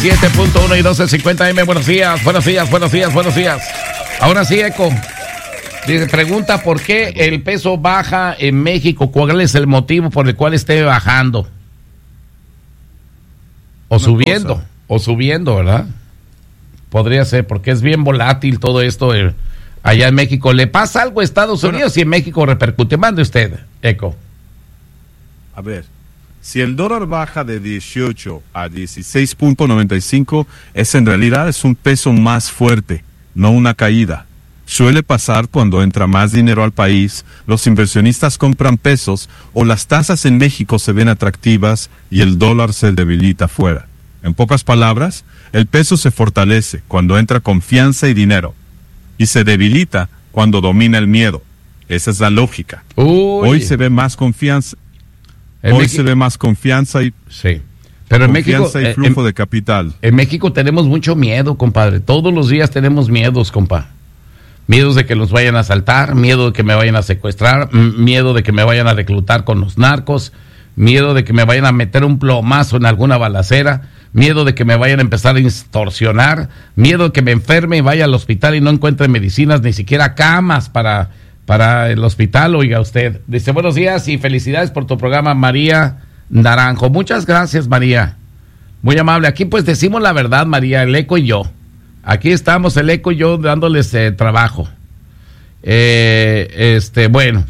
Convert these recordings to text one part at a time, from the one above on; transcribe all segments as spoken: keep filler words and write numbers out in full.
siete punto uno y doce cincuenta eme. Buenos días, buenos días, buenos días, buenos días. Ahora sí, Eco. Dice, pregunta por qué el peso baja en México. ¿Cuál es el motivo por el cual esté bajando? O Una subiendo, cosa. o subiendo, ¿verdad? Podría ser, porque es bien volátil todo esto eh, allá en México. ¿Le pasa algo a Estados Unidos bueno, y en México repercute? Mande usted, Eco. A ver, si el dólar baja de dieciocho a dieciséis punto noventa y cinco, es en realidad es un peso más fuerte, no una caída. Suele pasar cuando entra más dinero al país, los inversionistas compran pesos o las tasas en México se ven atractivas y el dólar se debilita fuera. En pocas palabras, el peso se fortalece cuando entra confianza y dinero y se debilita cuando domina el miedo. Esa es la lógica. Uy. Hoy se ve más confianza. En Hoy México, se ve más confianza y sí. Pero en México y flujo en, de capital. En México tenemos mucho miedo, compadre. Todos los días tenemos miedos, compa. Miedos de que los vayan a asaltar, miedo de que me vayan a secuestrar, m- miedo de que me vayan a reclutar con los narcos, miedo de que me vayan a meter un plomazo en alguna balacera, miedo de que me vayan a empezar a extorsionar, miedo de que me enferme y vaya al hospital y no encuentre medicinas, ni siquiera camas para, para el hospital. Oiga usted. Dice, buenos días y felicidades por tu programa, María Naranjo. Muchas gracias, María. Muy amable. Aquí pues decimos la verdad, María, el Eco y yo. Aquí estamos, el Eco y yo, dándoles eh, trabajo. Eh, este, bueno.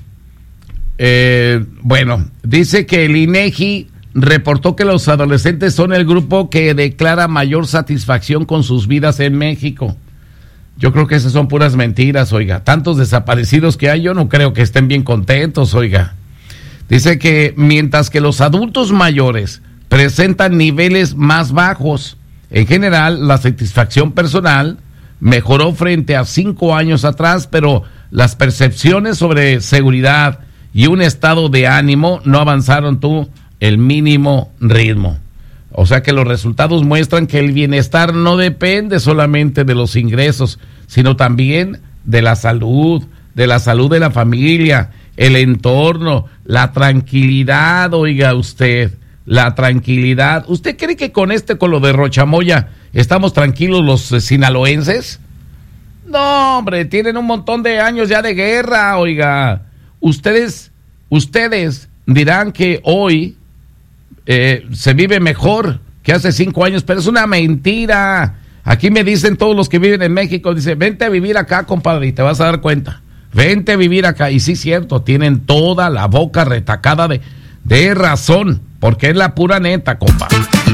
Eh, bueno, dice que el INEGI reportó que los adolescentes son el grupo que declara mayor satisfacción con sus vidas en México. Yo creo que esas son puras mentiras, oiga. Tantos desaparecidos que hay, yo no creo que estén bien contentos, oiga. Dice que mientras que los adultos mayores presentan niveles más bajos, en general, la satisfacción personal mejoró frente a cinco años atrás, pero las percepciones sobre seguridad y un estado de ánimo no avanzaron tú el mínimo ritmo. O sea que los resultados muestran que el bienestar no depende solamente de los ingresos, sino también de la salud, de la salud de la familia, el entorno, la tranquilidad, oiga usted. La tranquilidad. ¿Usted cree que con este, con lo de Rochamoya, estamos tranquilos los eh, sinaloenses? No, hombre, tienen un montón de años ya de guerra, oiga. Ustedes, ustedes dirán que hoy eh, se vive mejor que hace cinco años, pero es una mentira. Aquí me dicen todos los que viven en México, dicen, vente a vivir acá, compadre, y te vas a dar cuenta. Vente a vivir acá. Y sí, cierto, tienen toda la boca retacada de, de razón. Porque es la pura neta, compa.